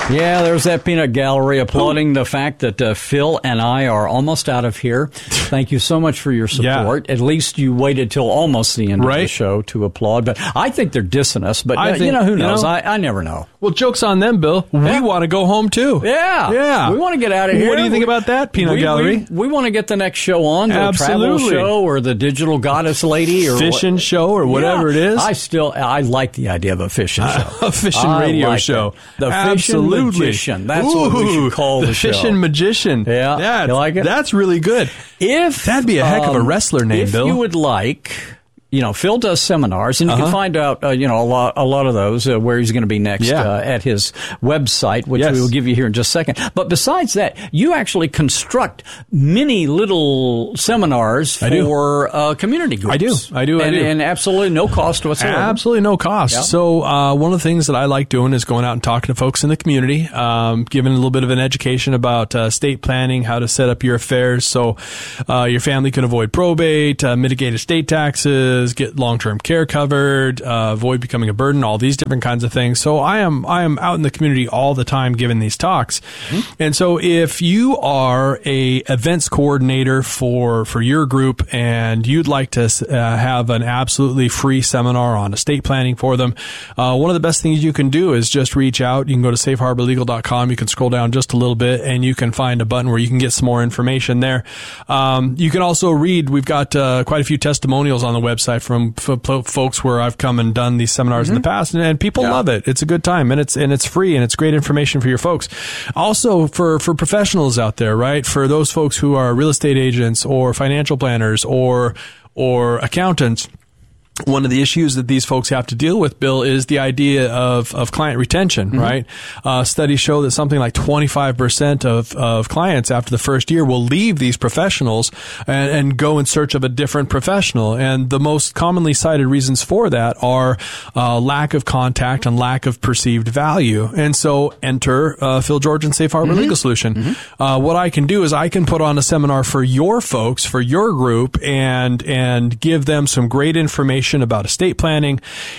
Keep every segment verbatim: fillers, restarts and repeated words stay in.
Yeah, there's that peanut gallery applauding Ooh. the fact that uh, Phil and I are almost out of here. Thank you so much for your support. Yeah. At least you waited till almost the end right. of the show to applaud. But I think they're dissing us. But, uh, think, you know, who knows? You know, I, I never know. Well, joke's on them, Bill. Yeah. We want to go home, too. Yeah. Yeah. We want to get out of here. What do you think we, about that, peanut we, gallery? We, we want to get the next show on, the Absolutely. travel show or the digital goddess lady. or Fishing what. show or whatever yeah. it is. I still, I like the idea of a fishing show. Uh, a fishing I radio like show. It. The Absolutely. fishing magician. That's Ooh, what we should call the, the show. Fishing magician. Yeah. That's, you like it? That's really good. If That'd be a heck of a um, wrestler name, if Bill. If you would like... You know, Phil does seminars, and you uh-huh. can find out, uh, you know, a lot, a lot of those uh, where he's going to be next yeah. uh, at his website, which yes. we will give you here in just a second. But besides that, you actually construct many little seminars I for uh, community groups. I do, I do, I and, do, and absolutely no cost whatsoever. Absolutely no cost. Yep. So uh, one of the things that I like doing is going out and talking to folks in the community, um, giving a little bit of an education about uh, estate planning, how to set up your affairs so uh, your family can avoid probate, uh, mitigate estate taxes, get long-term care covered, uh, avoid becoming a burden, all these different kinds of things. So I am I am out in the community all the time giving these talks. Mm-hmm. And so if you are a events coordinator for for your group and you'd like to uh, have an absolutely free seminar on estate planning for them, uh, one of the best things you can do is just reach out. You can go to safe harbor legal dot com. You can scroll down just a little bit and you can find a button where you can get some more information there. Um, you can also read, we've got uh, quite a few testimonials on the website from f- folks where I've come and done these seminars mm-hmm. in the past, and, and people yeah. love it. It's a good time, and it's and it's free, and it's great information for your folks. Also, for for professionals out there, right? For those folks who are real estate agents or financial planners or or accountants. One of the issues that these folks have to deal with, Bill, is the idea of, of client retention, mm-hmm. right? Uh, studies show that something like twenty-five percent of, of clients after the first year will leave these professionals and, and go in search of a different professional. And the most commonly cited reasons for that are uh, lack of contact and lack of perceived value. And so enter uh, Phil George and Safe Harbor mm-hmm. Legal Solution. Mm-hmm. Uh, what I can do is I can put on a seminar for your folks, for your group, and and give them some great information about estate planning,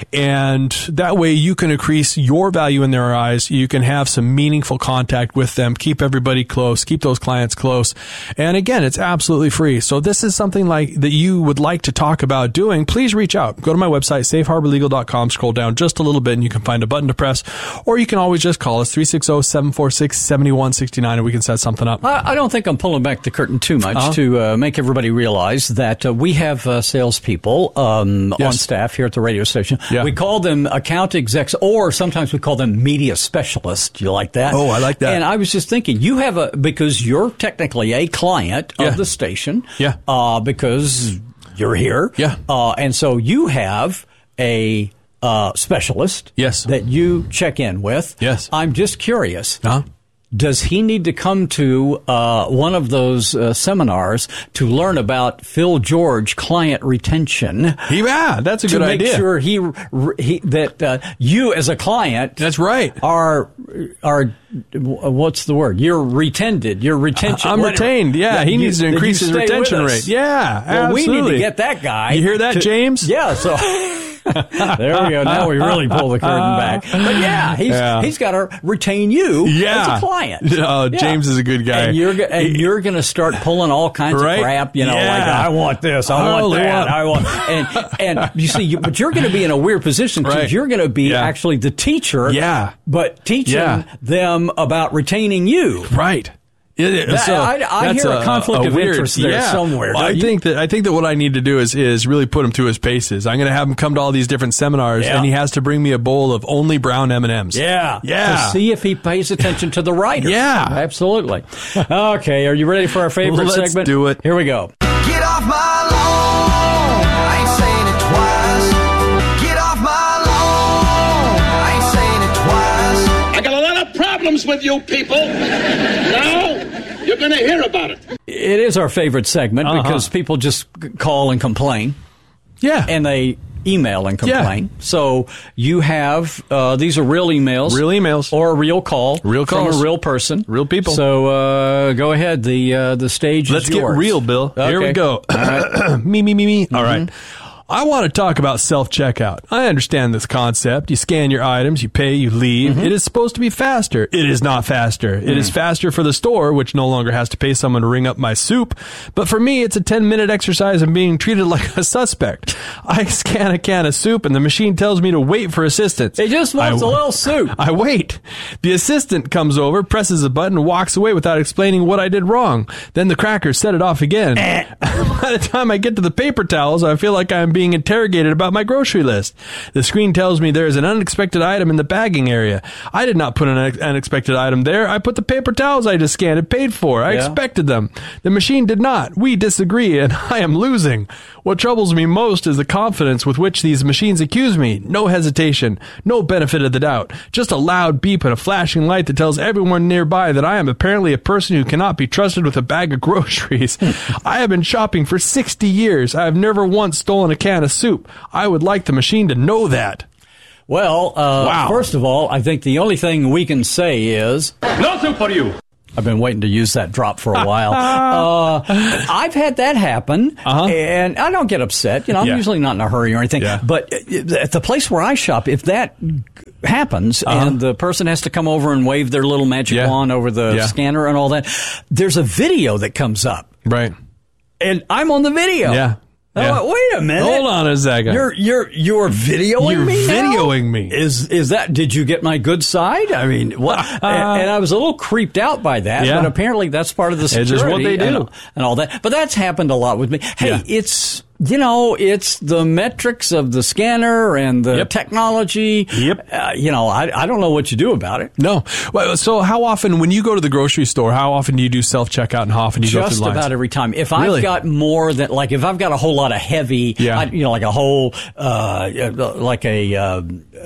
and that way you can increase your value in their eyes. You can have some meaningful contact with them, keep everybody close, keep those clients close. And again, it's absolutely free. So this is something like that you would like to talk about doing. Please reach out. Go to my website, safe harbor legal dot com, scroll down just a little bit and you can find a button to press, or you can always just call us three six zero, seven four six, seven one six nine and we can set something up. I, I don't think I'm pulling back the curtain too much uh-huh. to uh, make everybody realize that uh, we have uh, salespeople um, yes. on staff here at the radio station. Yeah. We call them account execs, or sometimes we call them media specialists. You like that? Oh, I like that. And I was just thinking, you have a, because you're technically a client yeah. of the station. Yeah. Uh, because you're here. Yeah. Uh, and so you have a uh, specialist. Yes. That you check in with. Yes. I'm just curious. Uh-huh. Does he need to come to uh, one of those uh, seminars to learn about Phil George client retention? Yeah, that's a good idea. To make sure he, he that uh, you as a client, that's right, are are what's the word? You're retended. You're retention. I'm whatever. retained. Yeah, he you, needs to increase his retention rate. Yeah, well, absolutely. we need to get that guy. You hear that, to, James? Yeah. So. There we go. Now we really pull the curtain back. But yeah, he's yeah. he's got to retain you yeah. as a client. Oh, yeah. James is a good guy. And you're and you're going to start pulling all kinds right? of crap. You know, yeah. like I want this, I oh, want that, want. I want. And and you see, you, but you're going to be in a weird position because right. you're going to be yeah. actually the teacher. Yeah. But teaching yeah. them about retaining you. Right. Yeah, that, so I, I hear a, a conflict a of weird, interest there yeah. somewhere. Well, I you? think that I think that what I need to do is is really put him through his paces. I'm going to have him come to all these different seminars, yeah. and he has to bring me a bowl of only brown M and M's. Yeah, yeah. To see if he pays attention to the writer. Yeah, absolutely. Okay, are you ready for our favorite Let's segment? Let's do it. Here we go. Get off my lawn. I ain't saying it twice. Get off my lawn. I ain't saying it twice. I got a lot of problems with you people. Now you're going to hear about it. It is our favorite segment uh-huh. because people just call and complain. Yeah. And they email and complain. Yeah. So you have, uh, these are real emails. Real emails. Or a real call. Real calls. From a real person. Real people. So uh, go ahead. The uh, the stage Let's is yours. Let's get real, Bill. Okay. Here we go. All right. me, me, me, me. Mm-hmm. All right. I want to talk about self-checkout. I understand this concept. You scan your items, you pay, you leave. Mm-hmm. It is supposed to be faster. It is not faster. Mm. It is faster for the store, which no longer has to pay someone to ring up my soup. But for me, it's a ten-minute exercise in being treated like a suspect. I scan a can of soup, and the machine tells me to wait for assistance. It just wants I, a little soup. I wait. The assistant comes over, presses a button, and walks away without explaining what I did wrong. Then the crackers set it off again. By the time I get to the paper towels, I feel like I'm being interrogated about my grocery list. The screen tells me there is an unexpected item in the bagging area. I did not put an unexpected item there. I put the paper towels I just scanned and paid for. I yeah. expected them. The machine did not. We disagree, and I am losing. What troubles me most is the confidence with which these machines accuse me. No hesitation. No benefit of the doubt. Just a loud beep and a flashing light that tells everyone nearby that I am apparently a person who cannot be trusted with a bag of groceries. I have been shopping for sixty years. I have never once stolen a can of soup. I would like the machine to know that. Well, uh, wow. First of all, I think the only thing we can say is... No soup for you! I've been waiting to use that drop for a while. uh, I've had that happen, uh-huh. and I don't get upset. You know, I'm yeah. usually not in a hurry or anything. Yeah. But at the place where I shop, if that happens uh-huh. and the person has to come over and wave their little magic yeah. wand over the yeah. scanner and all that, there's a video that comes up. Right. And I'm on the video. Yeah. Yeah. Oh, wait a minute. Hold on a second. You're you're you're videoing you're me. You're videoing now? me. Is is that? Did you get my good side? I mean, what? Uh, and, and I was a little creeped out by that. Yeah. But apparently, that's part of the security. It's just what they do and, and all that. But that's happened a lot with me. Hey, yeah. it's. You know, it's the metrics of the scanner and the yep. technology. Yep. Uh, you know, I, I don't know what you do about it. No. Well, so how often, when you go to the grocery store, how often do you do self-checkout and how often do you Just go through the lines? Just about every time. If really? I've got more than, like, if I've got a whole lot of heavy, yeah. I, you know, like a whole, uh, like a, uh,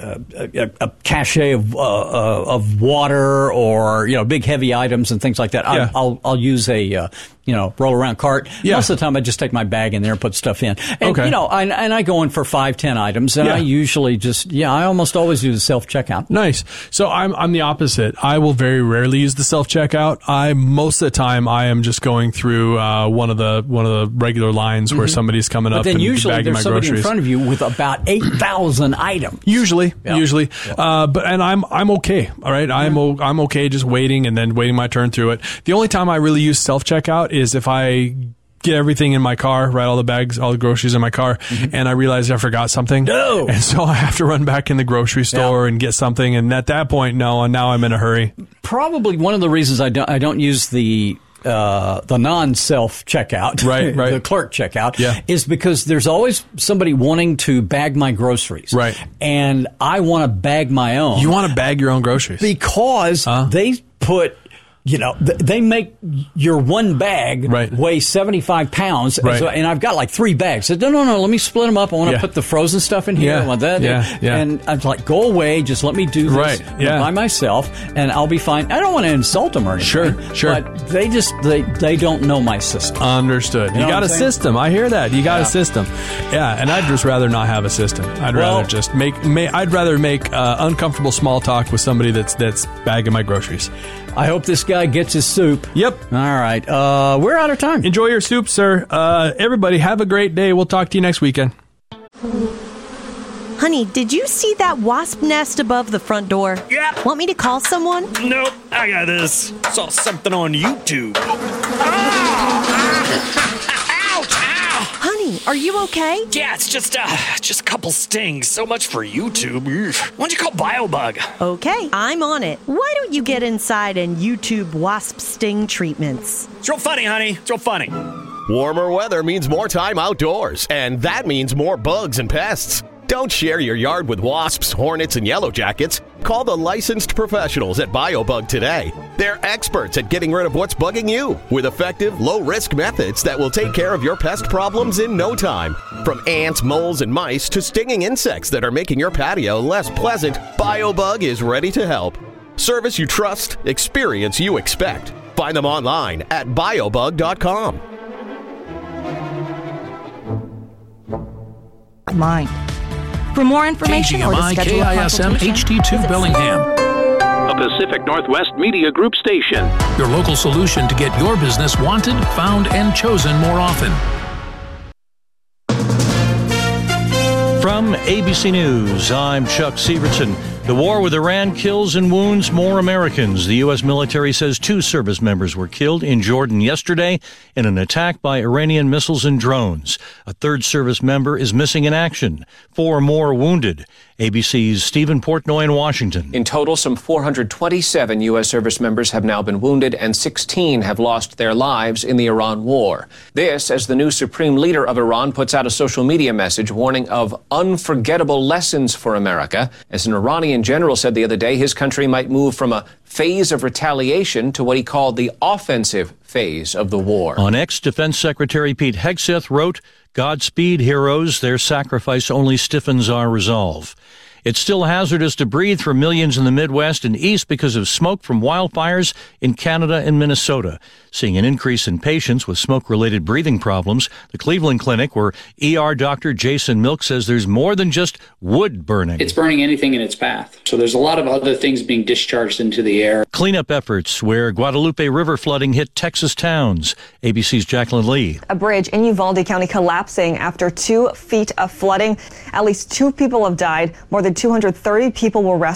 a, a cache of, uh, of water or, you know, big heavy items and things like that, yeah. I'll, I'll, I'll use a, uh, you know, roll around cart. Yeah. Most of the time I just take my bag in there and put stuff in. And, okay. you know, I, and I go in for five, ten items, and yeah. I usually just, yeah, I almost always use self-checkout. Nice. So I'm I'm the opposite. I will very rarely use the self-checkout. I, most of the time, I am just going through uh, one of the one of the regular lines mm-hmm. where somebody's coming but up then and usually bagging there's my somebody groceries. in front of you with about eight thousand items. Usually, yeah. usually. Yeah. Uh, but and I'm I'm okay. All right, I'm o- I'm okay just waiting and then waiting my turn through it. The only time I really use self-checkout is if I get everything in my car, right? All the bags, all the groceries in my car, mm-hmm. and I realize I forgot something. No. And so I have to run back in the grocery store yeah. and get something. And at that point, no, and now I'm in a hurry. Probably one of the reasons I don't, I don't use the uh, the non-self checkout, right, right. the clerk checkout, yeah. is because there's always somebody wanting to bag my groceries. Right. And I want to bag my own. You want to bag your own groceries? Because huh? they put... You know, th- they make your one bag right. weigh seventy-five pounds, right. and, so, and I've got like three bags. So, no, no, no, let me split them up. I want to yeah. put the frozen stuff in here. Yeah. I want that. Yeah. Yeah. And I'm like, go away. Just let me do this right. yeah. by myself, and I'll be fine. I don't want to insult them or anything. Sure, sure. But they just, they, they don't know my system. Understood. You, you know got a saying? system. I hear that. You got yeah. a system. Yeah, and I'd just rather not have a system. I'd well, rather just make, make I'd rather make uh, uncomfortable small talk with somebody that's that's bagging my groceries. I hope this guy gets his soup. Yep. All right. Uh, we're out of time. Enjoy your soup, sir. Uh, everybody, have a great day. We'll talk to you next weekend. Honey, did you see that wasp nest above the front door? Yeah. Want me to call someone? Nope, I got this. Saw something on YouTube. Honey, are you okay? Yeah, it's just uh, just a couple stings. So much for YouTube. Why don't you call BioBug? Okay, I'm on it. Why don't you get inside and YouTube wasp sting treatments? It's real funny, honey. It's real funny. Warmer weather means more time outdoors, and that means more bugs and pests. Don't share your yard with wasps, hornets, and yellow jackets. Call the licensed professionals at BioBug today. They're experts at getting rid of what's bugging you with effective, low-risk methods that will take care of your pest problems in no time. From ants, moles, and mice to stinging insects that are making your patio less pleasant, BioBug is ready to help. Service you trust, experience you expect. Find them online at biobug dot com. Mine. For more information or to schedule a consultation, K I S M H D two Bellingham, a Pacific Northwest Media Group station. Your local solution to get your business wanted, found, and chosen more often. From A B C News, I'm Chuck Severson. The war with Iran kills and wounds more Americans. The U S military says two service members were killed in Jordan yesterday in an attack by Iranian missiles and drones. A third service member is missing in action. Four more wounded. A B C's Stephen Portnoy in Washington. In total, some four hundred twenty-seven U S service members have now been wounded and sixteen have lost their lives in the Iran war. This, as the new supreme leader of Iran puts out a social media message warning of unforgettable lessons for America. As an Iranian general said the other day, his country might move from a phase of retaliation to what he called the offensive phase of the war. On X, Defense Secretary Pete Hegseth wrote, "Godspeed, heroes. Their sacrifice only stiffens our resolve." It's still hazardous to breathe for millions in the Midwest and East because of smoke from wildfires in Canada and Minnesota. Seeing an increase in patients with smoke-related breathing problems, the Cleveland Clinic, where E R Doctor Jason Milk says there's more than just wood burning. It's burning anything in its path. So there's a lot of other things being discharged into the air. Cleanup efforts where Guadalupe River flooding hit Texas towns. A B C's Jacqueline Lee. A bridge in Uvalde County collapsing after two feet of flooding. At least two people have died. More than two hundred thirty people were rescued.